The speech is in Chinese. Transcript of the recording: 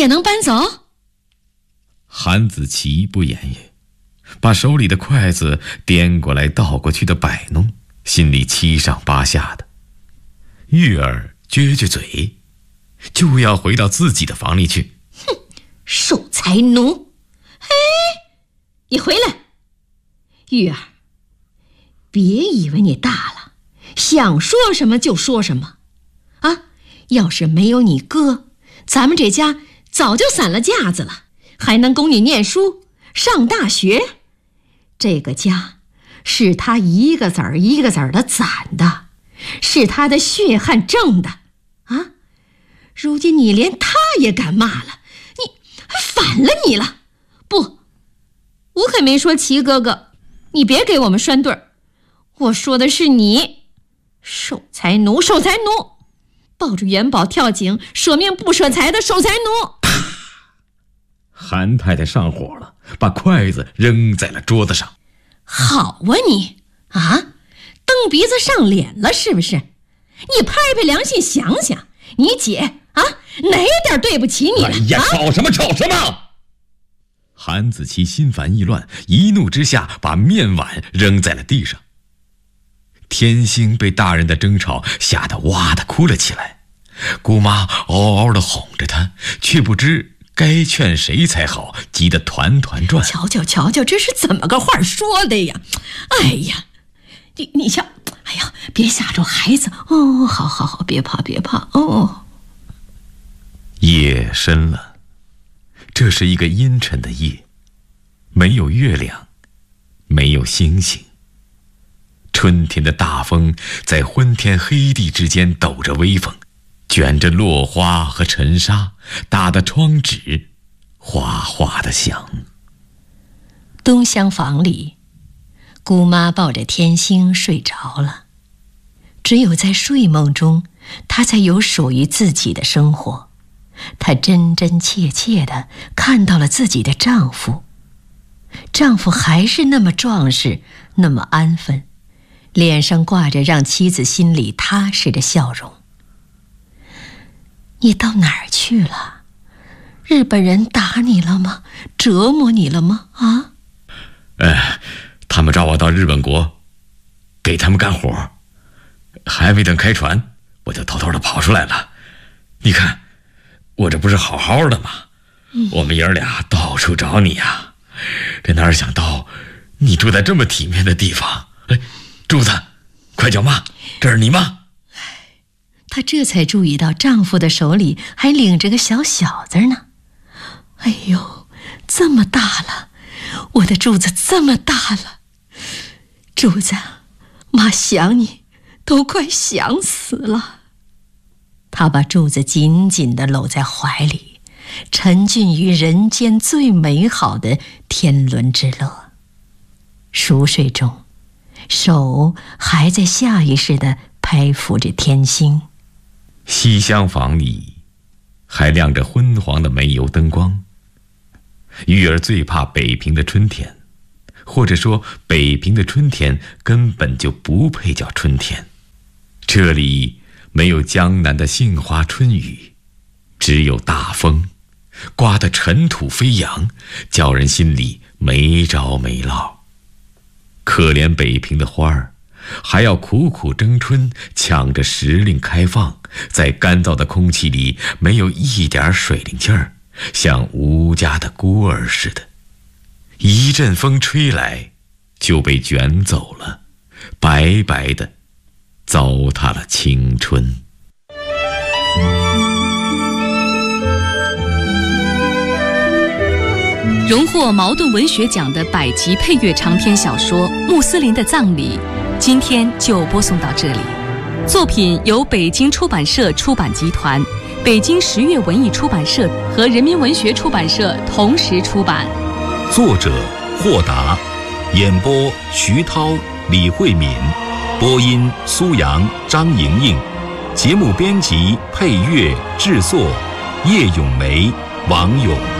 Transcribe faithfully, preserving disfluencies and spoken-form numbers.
也能搬走？ 韩子琪不言语，把手里的筷子颠过来倒过去的摆弄，心里七上八下的。玉儿撅撅嘴，就要回到自己的房里去。 哼，守财奴！哎，你回来，玉儿，别以为你大了，想说什么就说什么啊！要是没有你哥，咱们这家早就散了架子了，还能供你念书上大学。这个家是他一个子儿一个子儿的攒的，是他的血汗挣的啊！如今你连他也敢骂了，你还反了你了。不，我可没说齐哥哥，你别给我们拴对儿。我说的是你，守财奴，守财奴，抱着元宝跳井，舍命不舍财的守财奴。 韩太太上火了，把筷子扔在了桌子上。 好啊你啊，蹬鼻子上脸了是不是？你拍拍良心想想，你姐啊哪点对不起你了？ 哎呀，吵什么吵什么！韩子琪心烦意乱，一怒之下把面碗扔在了地上。天星被大人的争吵吓得哇的哭了起来，姑妈嗷嗷地哄着她，却不知该劝谁才好，急得团团转。 瞧瞧瞧瞧，这是怎么个话说的呀？哎呀，你你瞧，哎呀，别吓着孩子哦！好好好，别怕别怕哦。 夜深了，这是一个阴沉的夜，没有月亮，没有星星。春天的大风在昏天黑地之间抖着微风，卷着落花和尘沙，打得窗纸哗哗地响。 东厢房里，姑妈抱着天星睡着了。只有在睡梦中，她才有属于自己的生活。她真真切切地看到了自己的丈夫，丈夫还是那么壮实，那么安分，脸上挂着让妻子心里踏实的笑容。你到哪儿去了？日本人打你了吗？折磨你了吗？啊？ 哎，他们找我到日本国，给他们干活，还没等开船，我就偷偷的跑出来了。你看，我这不是好好的吗？嗯、我们爷儿俩到处找你呀，这哪儿想到你住在这么体面的地方。哎，柱子，快叫妈，这是你妈。 她这才注意到丈夫的手里还领着个小小子呢。哎呦，这么大了，我的柱子这么大了。柱子，妈想你都快想死了。她把柱子紧紧地搂在怀里，沉浸于人间最美好的天伦之乐。熟睡中，手还在下意识地拍抚着天星。 西厢房里还亮着昏黄的煤油灯光。玉儿最怕北平的春天，或者说北平的春天根本就不配叫春天。这里没有江南的杏花春雨，只有大风，刮得尘土飞扬，叫人心里没着没落。可怜北平的花儿，还要苦苦争春，抢着时令开放，在干燥的空气里没有一点水灵气儿，像无家的孤儿似的。一阵风吹来，就被卷走了，白白的糟蹋了青春。 荣获茅盾文学奖的百集配乐长篇小说《穆斯林的葬礼》，今天就播送到这里。作品由北京出版社出版集团、北京十月文艺出版社和人民文学出版社同时出版。 作者霍达，演播徐涛、李慧敏，播音苏阳、张莹莹，节目编辑、配乐、制作叶咏梅、王勇。